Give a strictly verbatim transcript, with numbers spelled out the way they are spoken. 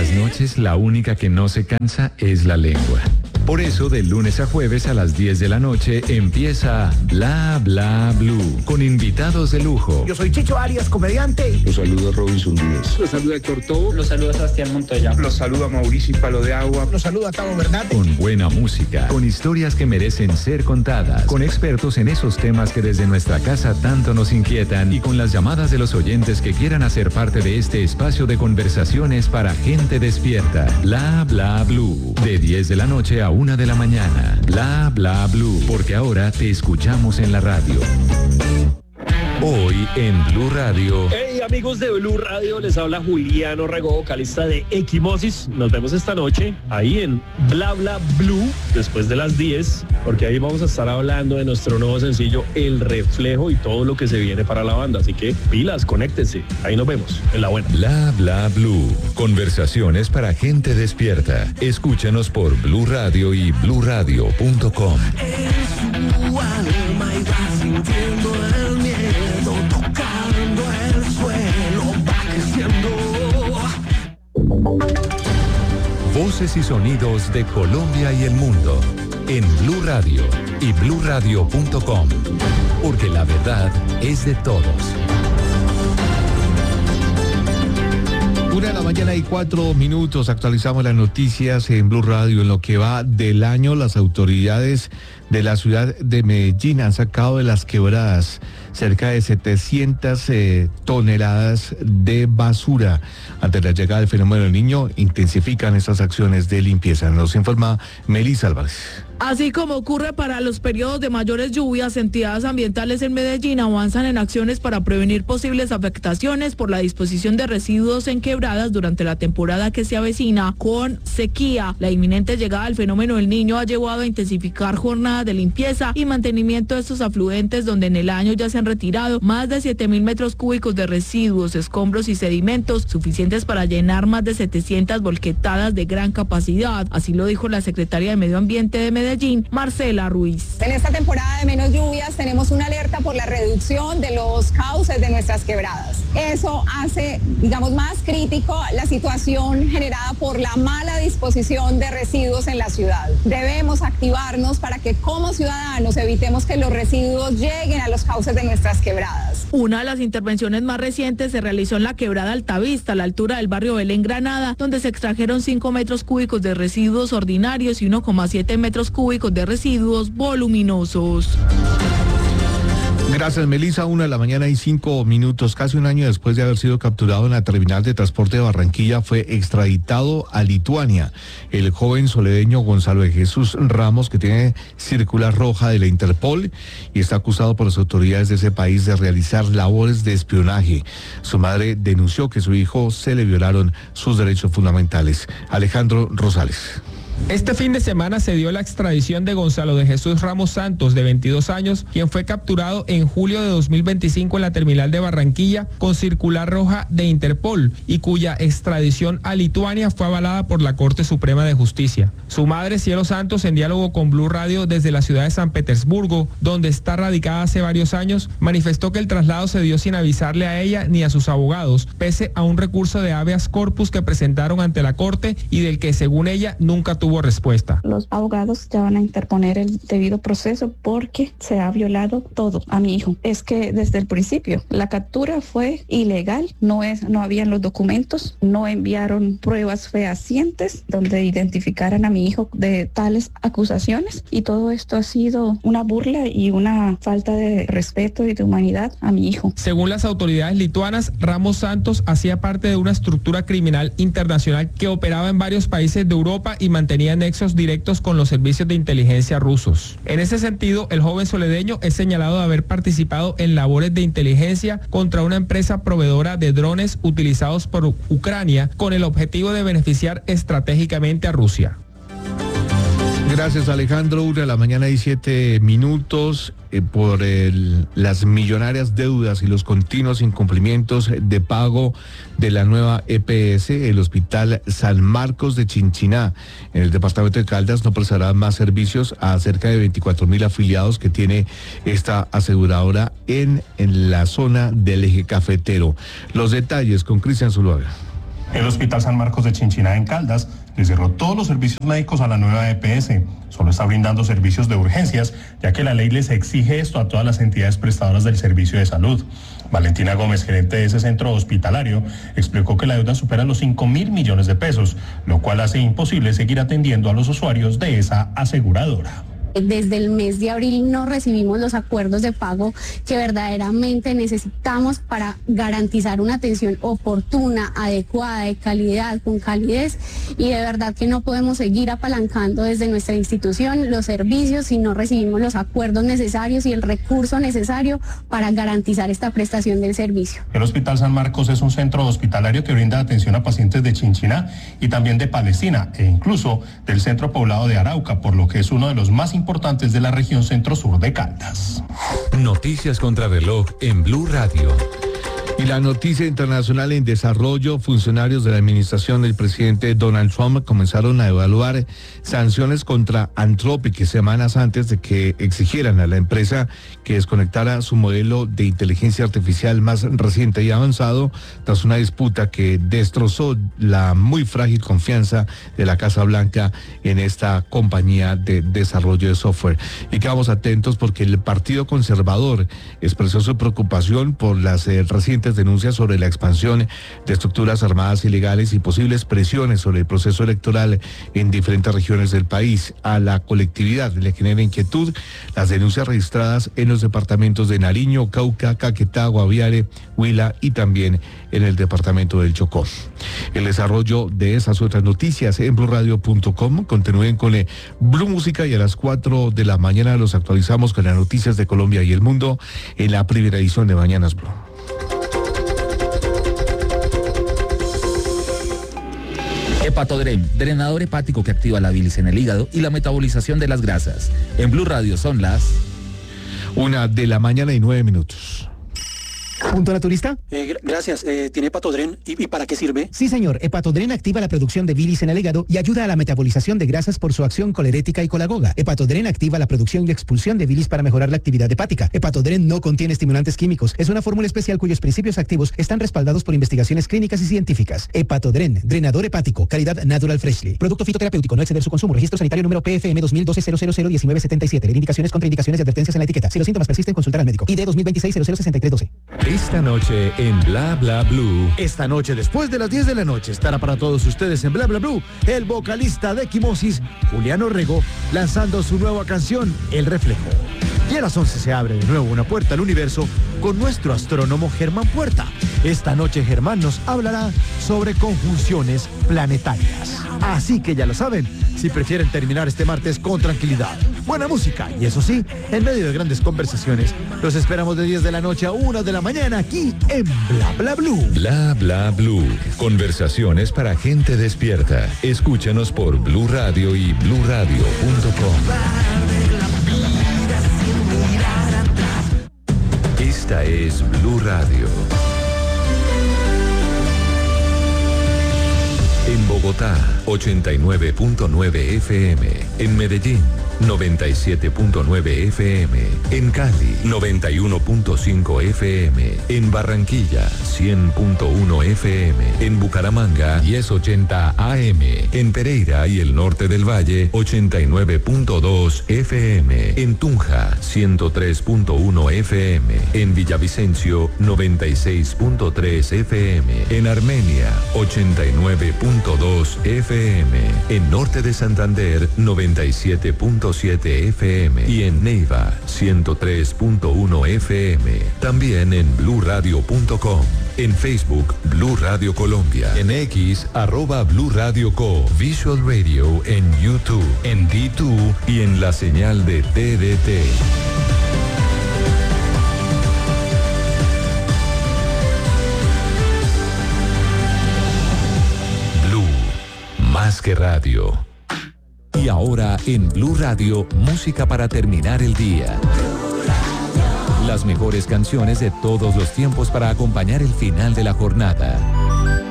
las noches la única que no se cansa es la lengua. Por eso, de lunes a jueves a las diez de la noche empieza Bla Bla Blue, con invitados de lujo. Yo soy Chicho Arias, comediante. Los saluda Robinson Díaz. Los saluda Héctor Tobo. Los saluda Sebastián Montoya. Los saluda Mauricio Palo de Agua. Los saluda Tavo Bernal. Con buena música, con historias que merecen ser contadas, con expertos en esos temas que desde nuestra casa tanto nos inquietan y con las llamadas de los oyentes que quieran hacer parte de este espacio de conversaciones para gente despierta. Bla Bla Blue, de diez de la noche a una de la mañana. Bla Bla Blue, porque ahora te escuchamos en la radio. Hoy en Blue Radio. Hey amigos de Blue Radio, les habla Julián Orrego, vocalista de Equimosis. Nos vemos esta noche ahí en Bla Bla Blue, después de las diez, porque ahí vamos a estar hablando de nuestro nuevo sencillo El Reflejo y todo lo que se viene para la banda. Así que pilas, conéctense, ahí nos vemos, en la buena. Bla Bla Blue, conversaciones para gente despierta. Escúchanos por Blue Radio y blue radio punto com. Voces y sonidos de Colombia y el mundo en Blue Radio y blue radio punto com, porque la verdad es de todos. Una de la mañana y cuatro minutos, actualizamos las noticias en Blue Radio. En lo que va del año, las autoridades de la ciudad de Medellín han sacado de las quebradas cerca de setecientas eh, toneladas de basura. Ante la llegada del fenómeno del Niño, intensifican estas acciones de limpieza. Nos informa Melissa Álvarez. Así como ocurre para los periodos de mayores lluvias, entidades ambientales en Medellín avanzan en acciones para prevenir posibles afectaciones por la disposición de residuos en quebradas durante la temporada que se avecina con sequía. La inminente llegada del fenómeno del Niño ha llevado a intensificar jornadas de limpieza y mantenimiento de estos afluentes, donde en el año ya se han retirado más de siete mil metros cúbicos de residuos, escombros y sedimentos, suficientes para llenar más de setecientas volquetadas de gran capacidad. Así lo dijo la secretaria de Medio Ambiente de Medellín, Marcela Ruiz. En esta temporada de menos lluvias tenemos una alerta por la reducción de los cauces de nuestras quebradas. Eso hace, digamos, más crítico la situación generada por la mala disposición de residuos en la ciudad. Debemos activarnos para que como ciudadanos evitemos que los residuos lleguen a los cauces de nuestras quebradas. Una de las intervenciones más recientes se realizó en la quebrada Altavista, a la altura del barrio Belén, Granada, donde se extrajeron cinco metros cúbicos de residuos ordinarios y uno coma siete metros cúbicos de residuos voluminosos. Gracias, Melissa. Una de la mañana y cinco minutos. Casi un año después de haber sido capturado en la terminal de transporte de Barranquilla, fue extraditado a Lituania el joven soledeño Gonzalo de Jesús Ramos, que tiene circular roja de la Interpol y está acusado por las autoridades de ese país de realizar labores de espionaje. Su madre denunció que a su hijo se le violaron sus derechos fundamentales. Alejandro Rosales. Este fin de semana se dio la extradición de Gonzalo de Jesús Ramos Santos, de veintidós años, quien fue capturado en julio de dos mil veinticinco en la terminal de Barranquilla con circular roja de Interpol y cuya extradición a Lituania fue avalada por la Corte Suprema de Justicia. Su madre, Cielo Santos, en diálogo con Blue Radio desde la ciudad de San Petersburgo, donde está radicada hace varios años, manifestó que el traslado se dio sin avisarle a ella ni a sus abogados, pese a un recurso de habeas corpus que presentaron ante la Corte y del que, según ella, nunca tuvo respuesta. Los abogados ya van a interponer el debido proceso porque se ha violado todo a mi hijo. Es que desde el principio la captura fue ilegal, no es, no habían los documentos, no enviaron pruebas fehacientes donde identificaran a mi hijo de tales acusaciones y todo esto ha sido una burla y una falta de respeto y de humanidad a mi hijo. Según las autoridades lituanas, Ramos Santos hacía parte de una estructura criminal internacional que operaba en varios países de Europa y mantenía tenía nexos directos con los servicios de inteligencia rusos. En ese sentido, el joven soledeño es señalado de haber participado en labores de inteligencia contra una empresa proveedora de drones utilizados por Ucrania con el objetivo de beneficiar estratégicamente a Rusia. Gracias, Alejandro. Una de la mañana y siete minutos. Eh, por el, las millonarias deudas y los continuos incumplimientos de pago de la nueva E P S, el Hospital San Marcos de Chinchiná, en el departamento de Caldas, no prestará más servicios a cerca de veinticuatro mil afiliados que tiene esta aseguradora en, en la zona del eje cafetero. Los detalles con Cristian Zuluaga. El Hospital San Marcos de Chinchiná en Caldas le cerró todos los servicios médicos a la nueva E P S. Solo está brindando servicios de urgencias, ya que la ley les exige esto a todas las entidades prestadoras del servicio de salud. Valentina Gómez, gerente de ese centro hospitalario, explicó que la deuda supera los cinco mil millones de pesos, lo cual hace imposible seguir atendiendo a los usuarios de esa aseguradora. Desde el mes de abril no recibimos los acuerdos de pago que verdaderamente necesitamos para garantizar una atención oportuna, adecuada, de calidad, con calidez, y de verdad que no podemos seguir apalancando desde nuestra institución los servicios si no recibimos los acuerdos necesarios y el recurso necesario para garantizar esta prestación del servicio. El Hospital San Marcos es un centro hospitalario que brinda atención a pacientes de Chinchiná y también de Palestina e incluso del centro poblado de Arauca, por lo que es uno de los más importantes importantes de la región centro-sur de Caldas. Noticias contra reloj en Blue Radio. Y la noticia internacional en desarrollo: funcionarios de la administración del presidente Donald Trump comenzaron a evaluar sanciones contra Anthropic semanas antes de que exigieran a la empresa que desconectara su modelo de inteligencia artificial más reciente y avanzado, tras una disputa que destrozó la muy frágil confianza de la Casa Blanca en esta compañía de desarrollo de software. Y quedamos atentos porque el Partido Conservador expresó su preocupación por las eh, recientes denuncias sobre la expansión de estructuras armadas ilegales y posibles presiones sobre el proceso electoral en diferentes regiones del país. A la colectividad le genera inquietud las denuncias registradas en los departamentos de Nariño, Cauca, Caquetá, Guaviare, Huila y también en el departamento del Chocó. El desarrollo de esas otras noticias en blue radio punto com. Continúen con eh, Blue Música y a las cuatro de la mañana los actualizamos con las noticias de Colombia y el mundo en la primera edición de Mañanas Blue. Hepatodren, drenador hepático que activa la bilis en el hígado y la metabolización de las grasas. En Blue Radio son las una de la mañana y nueve minutos. ¿Punto naturista? Eh, gracias. Eh, ¿Tiene Hepatodren? ¿Y, ¿Y para qué sirve? Sí, señor. Hepatodren activa la producción de bilis en el hígado y ayuda a la metabolización de grasas por su acción colerética y colagoga. Hepatodren activa la producción y expulsión de bilis para mejorar la actividad hepática. Hepatodren no contiene estimulantes químicos. Es una fórmula especial cuyos principios activos están respaldados por investigaciones clínicas y científicas. Hepatodren, drenador hepático, calidad Natural Freshly. Producto fitoterapéutico, no exceder su consumo. Registro sanitario número P F M dos mil doce cero cero cero diecinueve setenta y siete. Leer indicaciones, contraindicaciones y advertencias en la etiqueta. Si los síntomas persisten, consultar al médico. I D dos mil veintiséis cero cero sesenta y tres doce. Esta noche en Bla Bla Blue. Esta noche, después de las diez de la noche, estará para todos ustedes en Bla Bla Blue el vocalista de Equimosis, Julián Orrego, lanzando su nueva canción, El Reflejo. Y a las once se abre de nuevo una puerta al universo con nuestro astrónomo Germán Puerta. Esta noche Germán nos hablará sobre conjunciones planetarias. Así que ya lo saben, si prefieren terminar este martes con tranquilidad, buena música y eso sí, en medio de grandes conversaciones, los esperamos de diez de la noche a una de la mañana aquí en Bla Bla Blue. Bla Bla Blue. Conversaciones para gente despierta. Escúchanos por Blue Radio y blue radio punto com. Esta es Blue Radio. En Bogotá, ochenta y nueve punto nueve F M. En Medellín, noventa y siete punto nueve F M. En Cali, noventa y uno punto cinco F M. En Barranquilla, cien punto uno F M. En Bucaramanga, diez ochenta A M. En Pereira y el norte del Valle, ochenta y nueve punto dos F M. En Tunja, ciento tres punto uno F M. En Villavicencio, noventa y seis punto tres F M. En Armenia, ochenta y nueve punto dos F M. En norte de Santander, noventa y siete punto siete F M. Y en Neiva, ciento tres punto uno F M. También en blue radio punto com. En Facebook, Blue Radio Colombia. En X, arroba Blue Radio Co. Visual Radio en YouTube, en D dos y en la señal de T D T. Blue, más que radio. Y ahora en Blue Radio, música para terminar el día. Las mejores canciones de todos los tiempos para acompañar el final de la jornada.